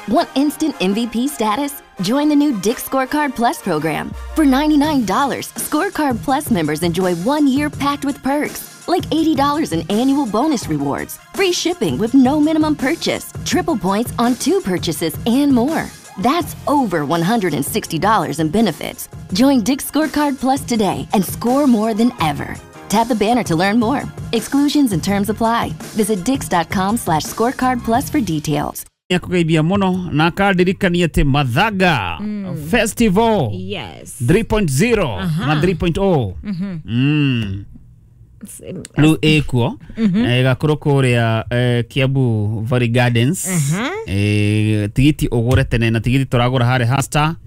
Want instant MVP status? Join the new Dick's Scorecard Plus program. For $99, Scorecard Plus members enjoy 1 year packed with perks, like $80 in annual bonus rewards, free shipping with no minimum purchase, triple points on 2 purchases, and more. That's over $160 in benefits. Join Dick's Scorecard Plus today and score more than ever. Tap the banner to learn more. Exclusions and terms apply. Visit dix.com/scorecard plus for details. Kugeibia mono na kadirikania te Mathaga Festival. Yes. 3.0 na 3.0. Lu ekuo gakorwo kuria Kiambu Valley Gardens. Tigiti ogore tene na tigiti turagura hare #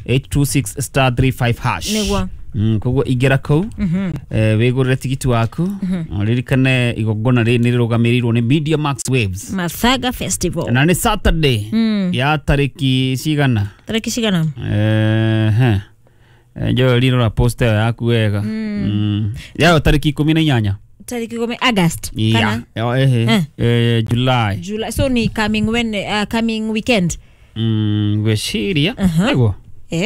826*35# Negwa koguo ingera kou wigurire tigiti waku ririkane igogona ri nirugamirirwo ni Media Max Waves Mathaga Festival na ni Saturday ya tariki cigana jo lino la poster yaku wega ya tariki 18 tariki 10 August July so ni coming weekend we shiria ego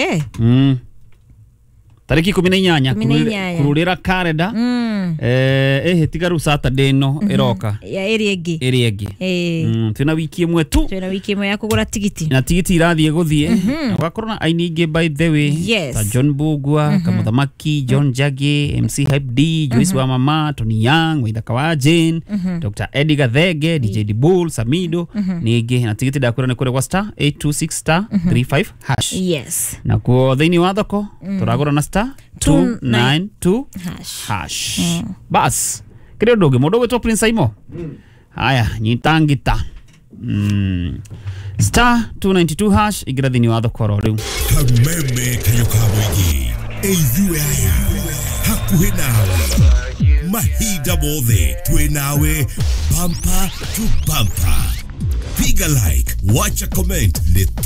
tariki 18 kururira calendar tigaru Saturday no iroka ya area igi tuna wiki imwe tu ya kugura tigiti na tigiti irathie guthie ugakorwo na aini ingi by the way ta John Bugwa Kamuthamaki John Jage MC Hype D Joyce wa Mama Tony Young Waithaka wa Jane Dr. Eddie Gathege DJ Dibull Samido ningi na tigiti ndakura ni kure kwa *826*35# yes na kwa thini wa thoko turagura na *292# bas kire doge modogo to Prince Aimo haya nyitangita *292# igira thini wa thoko ro riu kameme kayokabwigi eizue aya hakuhe nawe mahida bothe twe nawe bumper to bumper piga like watch a comment